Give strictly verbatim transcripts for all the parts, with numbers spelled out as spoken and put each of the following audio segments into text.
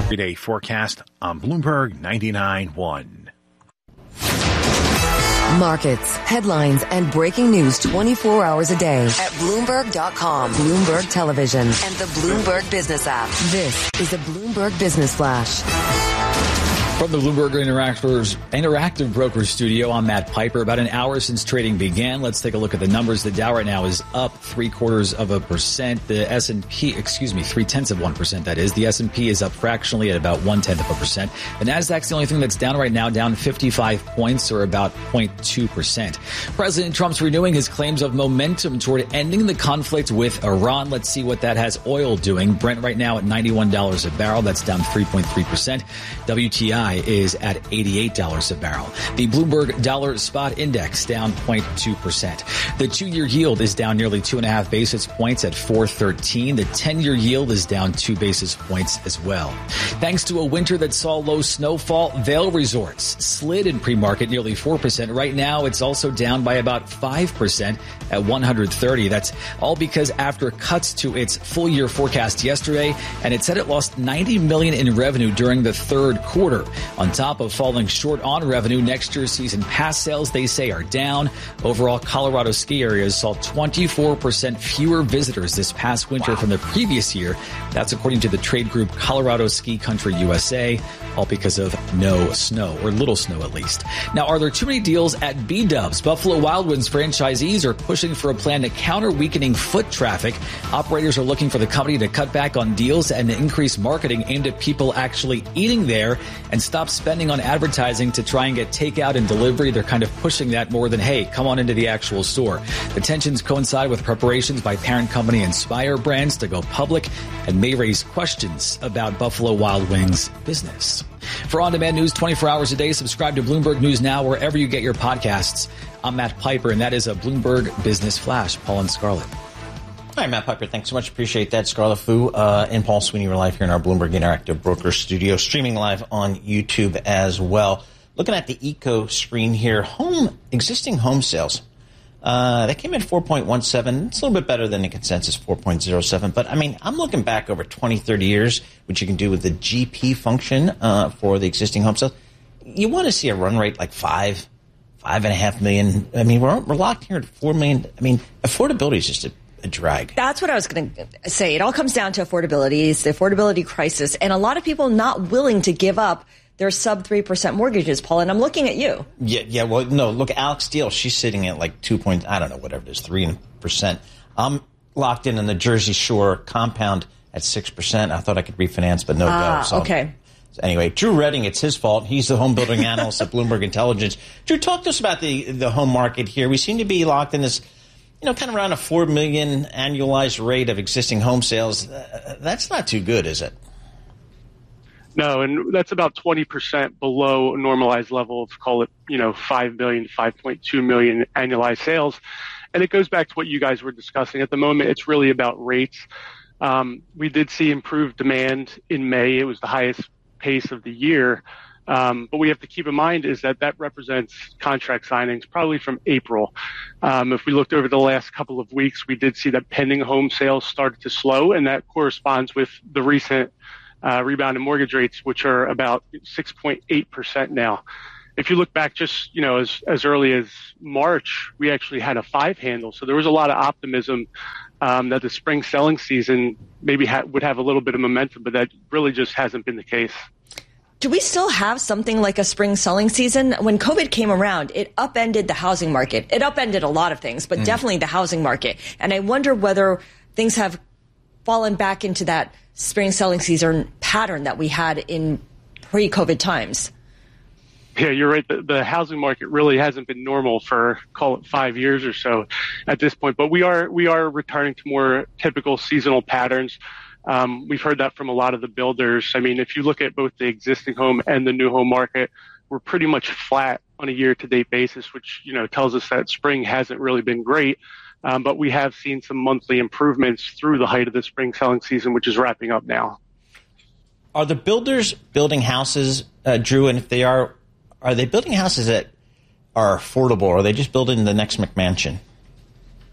Three-day forecast on Bloomberg ninety-nine point one. Markets, headlines, and breaking news twenty-four hours a day at Bloomberg dot com, Bloomberg Television, and the Bloomberg Business app. This is a Bloomberg Business Flash. From the Bloomberg Interactive, Interactive Brokers Studio, I'm Matt Piper. About an hour since trading began, let's take a look at the numbers. The Dow right now is up three quarters of a percent. The S and P, excuse me, three tenths of one percent. That is. The S and P is up fractionally at about one tenth of a percent. The Nasdaq's the only thing that's down right now, down fifty-five points, or about zero point two percent. President Trump's renewing his claims of momentum toward ending the conflict with Iran. Let's see what that has oil doing. Brent right now at ninety-one dollars a barrel. That's down three point three percent. W T I is at eighty-eight dollars a barrel. The Bloomberg Dollar Spot Index down zero point two percent. The two-year yield is down nearly two and a half basis points at four thirteen. The ten-year yield is down two basis points as well. Thanks to a winter that saw low snowfall, Vail Resorts slid in pre-market nearly four percent. Right now, it's also down by about five percent at one hundred thirty. That's all because after cuts to its full-year forecast yesterday, and it said it lost ninety million dollars in revenue during the third quarter. On top of falling short on revenue, next year's season pass sales, they say, are down. Overall, Colorado ski areas saw twenty-four percent fewer visitors this past winter wow. from the previous year. That's according to the trade group Colorado Ski Country U S A, all because of no snow, or little snow at least. Now, are there too many deals at B-Dubs? Buffalo Wild Wings franchisees are pushing for a plan to counter weakening foot traffic. Operators are looking for the company to cut back on deals and increase marketing aimed at people actually eating there and stop spending on advertising to try and get takeout and delivery. They're kind of pushing that more than, hey, come on into the actual store. The tensions coincide with preparations by parent company Inspire Brands to go public and may raise questions about Buffalo Wild Wings business. For on-demand news twenty-four hours a day, subscribe to Bloomberg News Now wherever you get your podcasts. I'm Matt Piper, and that is a Bloomberg Business Flash. Paul and Scarlett. Hi, Matt Piper. Thanks so much. Appreciate that. Scarlett Fu uh, and Paul Sweeney are live here in our Bloomberg Interactive Broker Studio, streaming live on YouTube as well. Looking at the Eco screen here, home existing home sales. Uh, that came in four point one seven. It's a little bit better than the consensus four point oh seven. But, I mean, I'm looking back over twenty, thirty years, which you can do with the G P function uh, for the existing home sales. You want to see a run rate like five, five and a half million. I mean, we're, we're locked here at four million. I mean, affordability is just a, a drag. That's what I was going to say. It all comes down to affordability. It's the affordability crisis. And a lot of people not willing to give up their sub three percent mortgages, Paul, and I'm looking at you. Yeah, yeah. Well, no, look, Alex Steele, she's sitting at like two point, I don't know, whatever it is, three percent. I'm locked in on the Jersey Shore compound at six percent. I thought I could refinance, but no ah, go. So, okay. So anyway, Drew Redding, it's his fault. He's the home building analyst at Bloomberg Intelligence. Drew, talk to us about the, the home market here. We seem to be locked in this, you know, kind of around a four million annualized rate of existing home sales. Uh, that's not too good, is it? No, and that's about twenty percent below a normalized level of, call it, you know, five million to five point two million annualized sales. And it goes back to what you guys were discussing. At the moment, it's really about rates. Um, we did see improved demand in May. It was the highest pace of the year. Um, but we have to keep in mind is that that represents contract signings probably from April. Um, if we looked over the last couple of weeks, we did see that pending home sales started to slow, and that corresponds with the recent Uh, rebound in mortgage rates, which are about six point eight percent now. If you look back just, you know, as, as early as March, we actually had a five handle. So there was a lot of optimism um, that the spring selling season maybe ha- would have a little bit of momentum, but that really just hasn't been the case. Do we still have something like a spring selling season? When COVID came around, it upended the housing market. It upended a lot of things, but mm. definitely the housing market. And I wonder whether things have fallen back into that spring selling season pattern that we had in pre-COVID times. Yeah, you're right. The, the housing market really hasn't been normal for, call it, five years or so at this point. But we are we are returning to more typical seasonal patterns. Um, we've heard that from a lot of the builders. I mean, if you look at both the existing home and the new home market, we're pretty much flat on a year-to-date basis, which, you know, tells us that spring hasn't really been great. Um, but we have seen some monthly improvements through the height of the spring selling season, which is wrapping up now. Are the builders building houses, uh, Drew? And if they are, are they building houses that are affordable, or are they just building the next McMansion?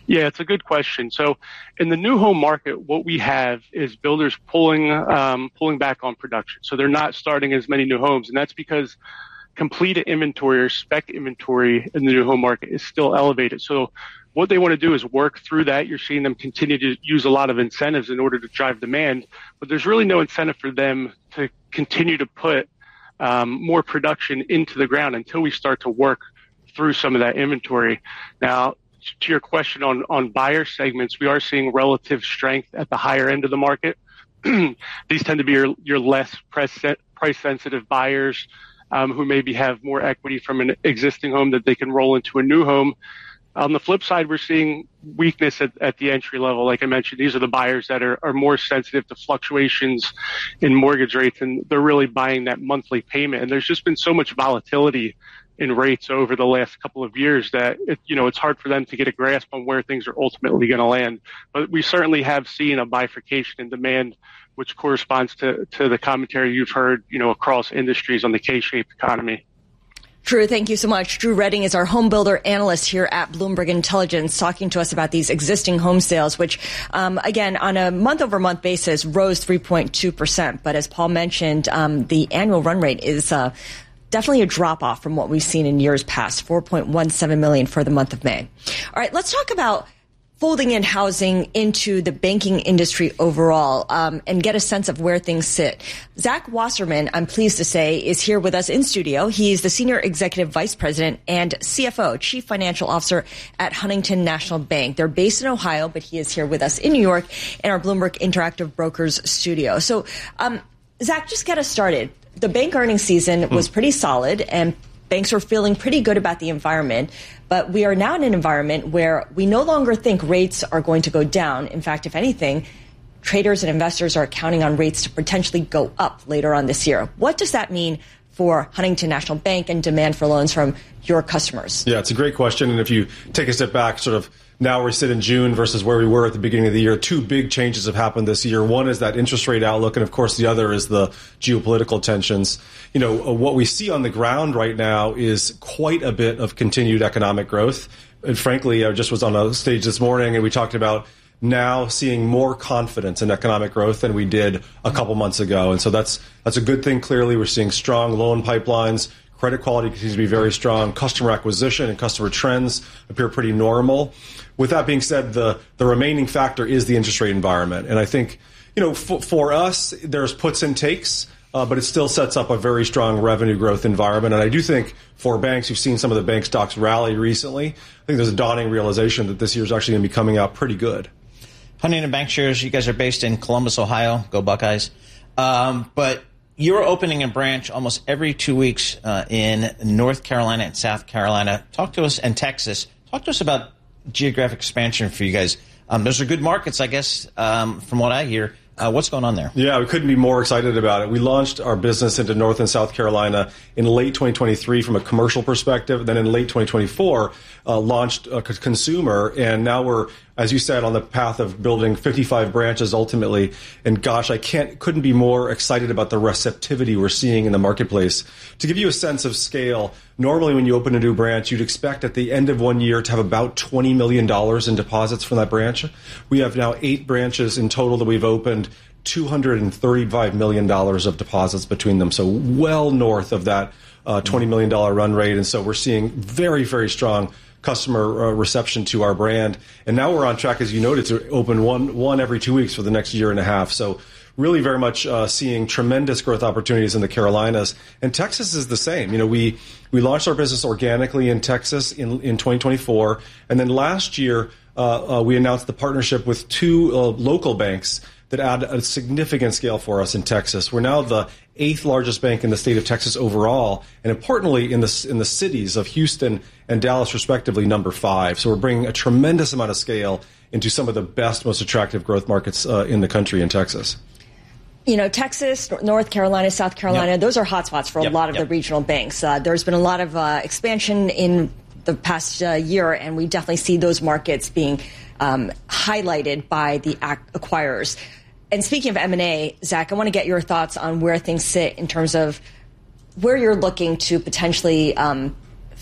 Yeah, it's a good question. So in the new home market, what we have is builders pulling um, pulling back on production. So they're not starting as many new homes, and that's because completed inventory or spec inventory in the new home market is still elevated. So what they want to do is work through that. You're seeing them continue to use a lot of incentives in order to drive demand, but there's really no incentive for them to continue to put um, more production into the ground until we start to work through some of that inventory. Now, to your question on, on buyer segments, we are seeing relative strength at the higher end of the market. These tend to be your, your less price sensitive buyers um, who maybe have more equity from an existing home that they can roll into a new home. On the flip side, we're seeing weakness at, at the entry level. Like I mentioned, these are the buyers that are, are more sensitive to fluctuations in mortgage rates, and they're really buying that monthly payment. And there's just been so much volatility in rates over the last couple of years that it, you know, it's hard for them to get a grasp on where things are ultimately going to land. But we certainly have seen a bifurcation in demand, which corresponds to, to the commentary you've heard, you know, across industries on the K-shaped economy. Drew, thank you so much. Drew Redding is our home builder analyst here at Bloomberg Intelligence, talking to us about these existing home sales, which, um, again, on a month-over-month basis, rose three point two percent. But as Paul mentioned, um, the annual run rate is uh, definitely a drop-off from what we've seen in years past, four point one seven million for the month of May. All right, let's talk about folding in housing into the banking industry overall um, and get a sense of where things sit. Zach Wasserman, I'm pleased to say, is here with us in studio. He's the Senior Executive Vice President and C F O, Chief Financial Officer at Huntington National Bank. They're based in Ohio, but he is here with us in New York in our Bloomberg Interactive Brokers studio. So, um, Zach, just get us started. The bank earnings season was pretty solid, and banks were feeling pretty good about the environment. But we are now in an environment where we no longer think rates are going to go down. In fact, if anything, traders and investors are counting on rates to potentially go up later on this year. What does that mean for Huntington National Bank and demand for loans from your customers? Yeah, it's a great question. And if you take a step back, sort of now we sit in June versus where we were at the beginning of the year, two big changes have happened this year. One is that interest rate outlook, and of course the other is the geopolitical tensions. You know, what we see on the ground right now is quite a bit of continued economic growth. And frankly, I just was on a stage this morning and we talked about now seeing more confidence in economic growth than we did a couple months ago. And so that's that's a good thing. Clearly, we're seeing strong loan pipelines. Credit quality continues to be very strong. Customer acquisition and customer trends appear pretty normal. With that being said, the, the remaining factor is the interest rate environment. And I think, you know, f- for us, there's puts and takes, uh, but it still sets up a very strong revenue growth environment. And I do think for banks, you've seen some of the bank stocks rally recently. I think there's a dawning realization that this year is actually going to be coming out pretty good. Huntington Bancshares, you guys are based in Columbus, Ohio. Go Buckeyes. Um, but you're opening a branch almost every two weeks uh, in North Carolina and South Carolina. Talk to us, and Texas. Talk to us about geographic expansion for you guys. Um, those are good markets, I guess, um, from what I hear. Uh, what's going on there? Yeah, we couldn't be more excited about it. We launched our business into North and South Carolina in late twenty twenty-three from a commercial perspective. Then in late twenty twenty-four, uh, launched a consumer. And now we're, as you said, on the path of building fifty-five branches ultimately. And gosh, I can't, couldn't be more excited about the receptivity we're seeing in the marketplace. To give you a sense of scale, normally when you open a new branch, you'd expect at the end of one year to have about twenty million dollars in deposits from that branch. We have now eight branches in total that we've opened, two hundred thirty-five million dollars of deposits between them. So well north of that uh, twenty million dollars run rate. And so we're seeing very, very strong customer uh, reception to our brand. And now we're on track, as you noted, to open one one every two weeks for the next year and a half. So really very much uh, seeing tremendous growth opportunities in the Carolinas. And Texas is the same. You know, we we launched our business organically in Texas in, in twenty twenty-four. And then last year, uh, uh, we announced the partnership with two uh, local banks that add a significant scale for us in Texas. We're now the eighth largest bank in the state of Texas overall, and importantly, in the in the cities of Houston and Dallas, respectively, number five. So we're bringing a tremendous amount of scale into some of the best, most attractive growth markets uh, in the country in Texas. You know, Texas, North Carolina, South Carolina, yep. those are hotspots for yep, a lot of yep. the regional banks. Uh, there's been a lot of uh, expansion in the past uh, year, and we definitely see those markets being um, highlighted by the ac- acquirers. And speaking of M and A, Zach, I want to get your thoughts on where things sit in terms of where you're looking to potentially um,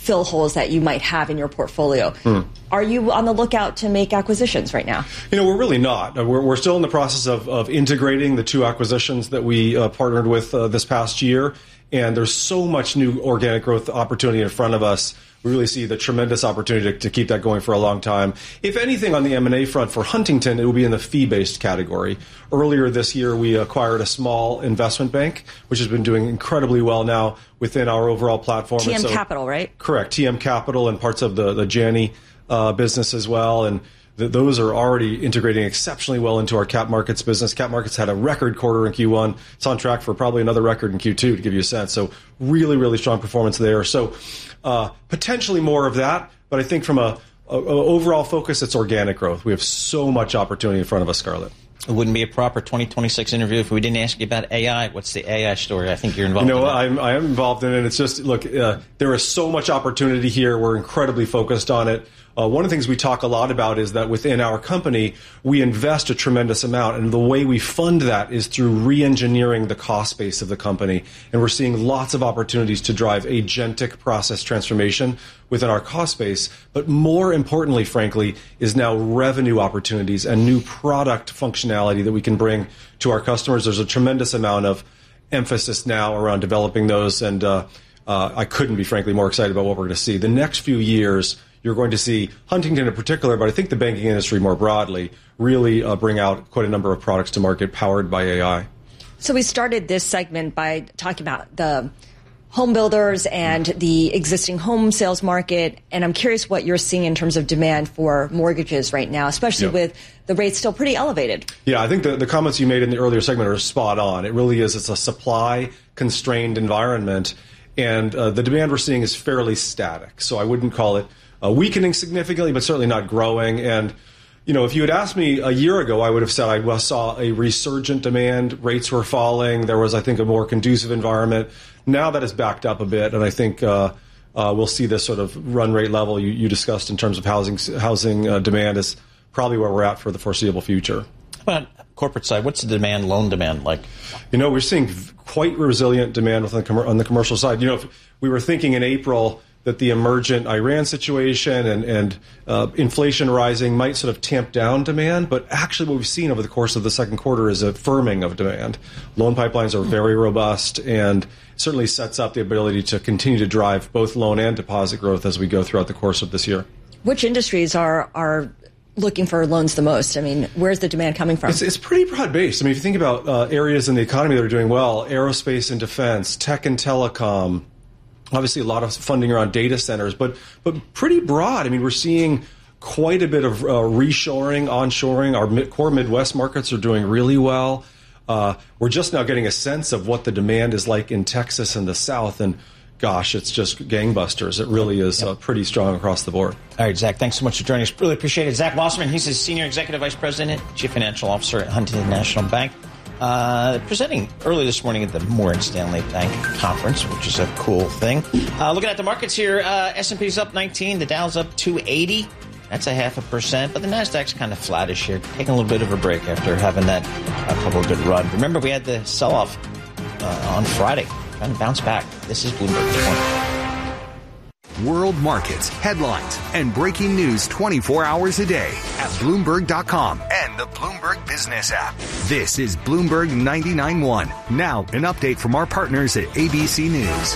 fill holes that you might have in your portfolio. Hmm. Are you on the lookout to make acquisitions right now? You know, we're really not. We're, we're still in the process of, of integrating the two acquisitions that we uh, partnered with uh, this past year. And there's so much new organic growth opportunity in front of us. We really see the tremendous opportunity to, to keep that going for a long time. If anything, on the M and A front for Huntington, it will be in the fee-based category. Earlier this year, we acquired a small investment bank, which has been doing incredibly well now within our overall platform. T M so, Capital, right? Correct. T M Capital and parts of the, the Janney uh, business as well. And th- those are already integrating exceptionally well into our Cap Markets business. Cap Markets had a record quarter in Q one. It's on track for probably another record in Q two, to give you a sense. So really, really strong performance there. So uh, potentially more of that. But I think from a, a, a overall focus, it's organic growth. We have so much opportunity in front of us, Scarlett. It wouldn't be a proper twenty twenty-six interview if we didn't ask you about A I. What's the A I story? I think you're involved you know, in that. I'm, I am involved in it. It's just, look, uh, there is so much opportunity here. We're incredibly focused on it. Uh, one of the things we talk a lot about is that within our company, we invest a tremendous amount. And the way we fund that is through re-engineering the cost base of the company. And we're seeing lots of opportunities to drive agentic process transformation within our cost base. But more importantly, frankly, is now revenue opportunities and new product functionality that we can bring to our customers. There's a tremendous amount of emphasis now around developing those. And uh, uh, I couldn't be, frankly, more excited about what we're going to see. The next few years, you're going to see Huntington in particular, but I think the banking industry more broadly, really uh, bring out quite a number of products to market powered by A I. So we started this segment by talking about the home builders and the existing home sales market. And I'm curious what you're seeing in terms of demand for mortgages right now, especially Yep. with the rates still pretty elevated. Yeah, I think the, the comments you made in the earlier segment are spot on. It really is. It's a supply-constrained environment. And uh, the demand we're seeing is fairly static. So I wouldn't call it uh, weakening significantly, but certainly not growing. And, you know, if you had asked me a year ago, I would have said I saw a resurgent demand. Rates were falling. There was, I think, a more conducive environment. Now that has backed up a bit, and I think uh, uh, we'll see this sort of run rate level you, you discussed in terms of housing housing uh, demand is probably where we're at for the foreseeable future. How about corporate side? What's the demand, loan demand like? You know, we're seeing quite resilient demand within the com- on the commercial side. You know, if we were thinking in April that the emergent Iran situation and, and uh, inflation rising might sort of tamp down demand, but actually what we've seen over the course of the second quarter is a firming of demand. Loan pipelines are very robust and certainly sets up the ability to continue to drive both loan and deposit growth as we go throughout the course of this year. Which industries are are looking for loans the most? I mean, where's the demand coming from? It's, it's pretty broad-based. I mean, if you think about uh, areas in the economy that are doing well, aerospace and defense, tech and telecom, obviously a lot of funding around data centers, but but pretty broad. I mean, we're seeing quite a bit of uh, reshoring, onshoring. Our mid- core Midwest markets are doing really well. Uh, we're just now getting a sense of what the demand is like in Texas and the South, and gosh, it's just gangbusters. It really is uh, pretty strong across the board. All right, Zach, thanks so much for joining us. Really appreciate it. Zach Wasserman, he's the Senior Executive Vice President, Chief Financial Officer at Huntington National Bank. Uh, presenting early this morning at the Morgan Stanley Bank Conference, which is a cool thing. Uh, looking at the markets here, uh, S and P's up nineteen, the Dow's up two eighty. That's a half a percent, but the NASDAQ's kind of flattish here, taking a little bit of a break after having that uh, couple of good run. Remember, we had the sell-off uh, on Friday, trying to bounce back. This is Bloomberg This Morning. World markets, headlines, and breaking news twenty-four hours a day at Bloomberg dot com and the Bloomberg Business app. This is Bloomberg ninety-nine point one. Now, an update from our partners at A B C News.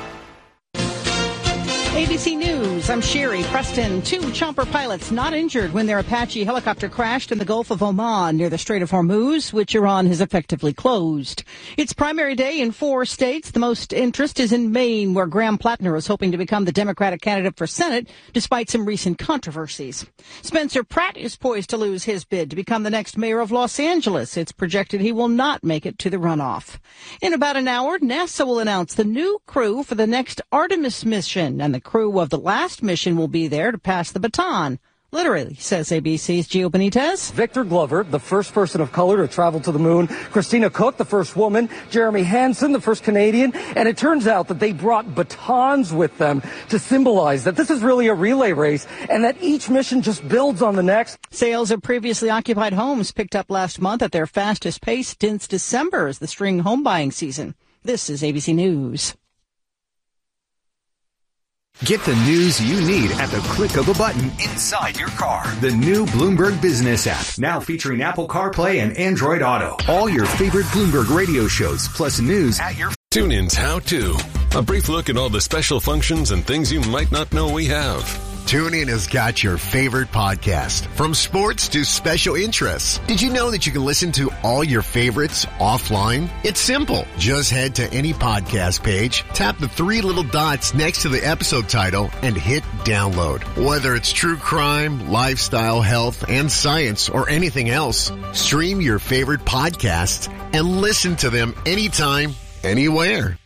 A B C News, I'm Sherry Preston. Two chopper pilots not injured when their Apache helicopter crashed in the Gulf of Oman near the Strait of Hormuz, which Iran has effectively closed. It's primary day in four states. The most interest is in Maine, where Graham Plattner is hoping to become the Democratic candidate for Senate, despite some recent controversies. Spencer Pratt is poised to lose his bid to become the next mayor of Los Angeles. It's projected he will not make it to the runoff. In about an hour, NASA will announce the new crew for the next Artemis mission, and the crew of the last mission will be there to pass the baton. Literally, says A B C's Gio Benitez. Victor Glover, the first person of color to travel to the moon. Christina Cook, the first woman. Jeremy Hansen, the first Canadian. And it turns out that they brought batons with them to symbolize that this is really a relay race and that each mission just builds on the next. Sales of previously occupied homes picked up last month at their fastest pace since December as the spring home buying season. This is A B C News. Get the news you need at the click of a button inside your car. The new Bloomberg Business app, now featuring Apple CarPlay and Android Auto. All your favorite Bloomberg radio shows, plus news at your... TuneIn's How To. A brief look at all the special functions and things you might not know we have. TuneIn has got your favorite podcast, from sports to special interests. Did you know that you can listen to all your favorites offline? It's simple. Just head to any podcast page, tap the three little dots next to the episode title, and hit download. Whether it's true crime, lifestyle, health, and science, or anything else, stream your favorite podcasts and listen to them anytime, anywhere.